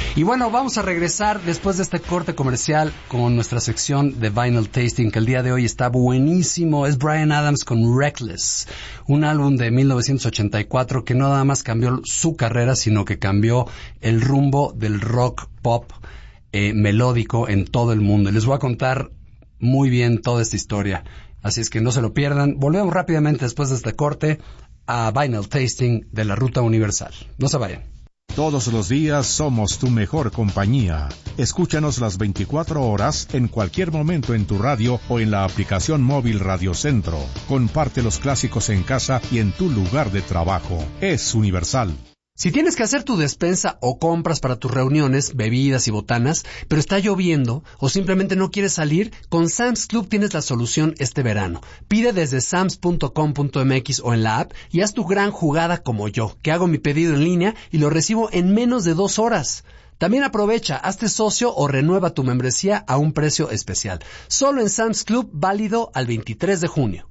Y bueno, vamos a regresar después de este corte comercial con nuestra sección de Vinyl Tasting, que el día de hoy está buenísimo. Es Bryan Adams con Reckless, un álbum de 1984 que no nada más cambió su carrera, sino que cambió el rumbo del rock pop melódico en todo el mundo. Y les voy a contar muy bien toda esta historia, así es que no se lo pierdan. Volvemos rápidamente después de este corte a Vinyl Tasting de la Ruta Universal. No se vayan. Todos los días somos tu mejor compañía. Escúchanos las 24 horas en cualquier momento en tu radio o en la aplicación móvil Radio Centro. Comparte los clásicos en casa y en tu lugar de trabajo. Es Universal. Si tienes que hacer tu despensa o compras para tus reuniones, bebidas y botanas, pero está lloviendo o simplemente no quieres salir, con Sam's Club tienes la solución este verano. Pide desde sams.com.mx o en la app y haz tu gran jugada como yo, que hago mi pedido en línea y lo recibo en menos de 2 horas. También aprovecha, hazte socio o renueva tu membresía a un precio especial. Solo en Sam's Club, válido al 23 de junio.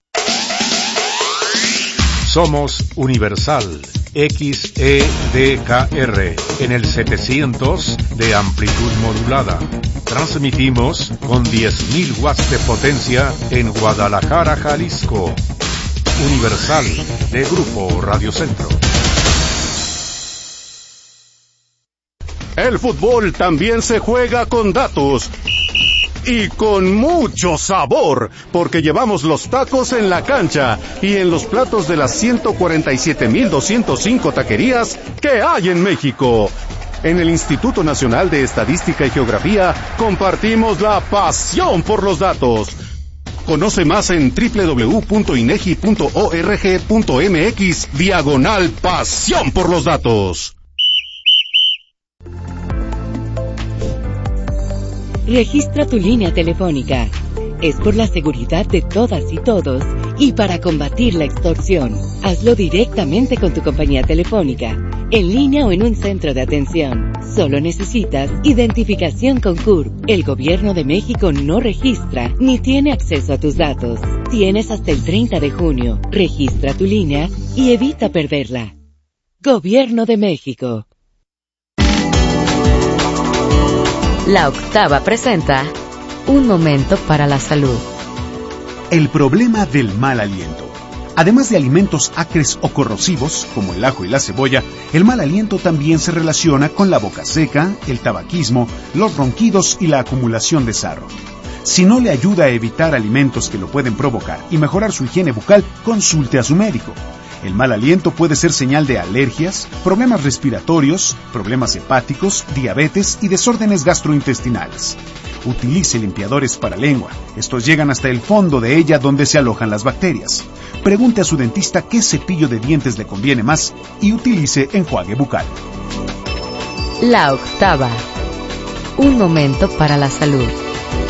Somos Universal XEDKR en el 700 de amplitud modulada. Transmitimos con 10.000 watts de potencia en Guadalajara, Jalisco. Universal de Grupo Radio Centro. El fútbol también se juega con datos. Y con mucho sabor, porque llevamos los tacos en la cancha y en los platos de las 147,205 taquerías que hay en México. En el Instituto Nacional de Estadística y Geografía compartimos la pasión por los datos. Conoce más en www.inegi.org.mx/pasión por los datos. Registra tu línea telefónica. Es por la seguridad de todas y todos y para combatir la extorsión. Hazlo directamente con tu compañía telefónica, en línea o en un centro de atención. Solo necesitas identificación con CURP. El Gobierno de México no registra ni tiene acceso a tus datos. Tienes hasta el 30 de junio. Registra tu línea y evita perderla. Gobierno de México. La Octava presenta Un Momento para la Salud. El problema del mal aliento. Además de alimentos acres o corrosivos, como el ajo y la cebolla, el mal aliento también se relaciona con la boca seca, el tabaquismo, los ronquidos y la acumulación de sarro. Si no le ayuda a evitar alimentos que lo pueden provocar y mejorar su higiene bucal, consulte a su médico. El mal aliento puede ser señal de alergias, problemas respiratorios, problemas hepáticos, diabetes y desórdenes gastrointestinales. Utilice limpiadores para lengua. Estos llegan hasta el fondo de ella donde se alojan las bacterias. Pregunte a su dentista qué cepillo de dientes le conviene más y utilice enjuague bucal. La Octava. Un momento para la salud.